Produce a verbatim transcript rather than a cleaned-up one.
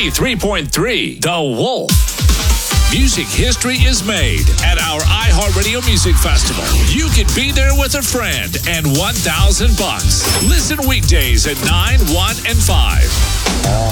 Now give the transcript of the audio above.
ninety-three point three The Wolf. Music history is made at our iHeartRadio Music Festival. You could be there with a friend and one thousand bucks. Listen weekdays at nine, one, and five.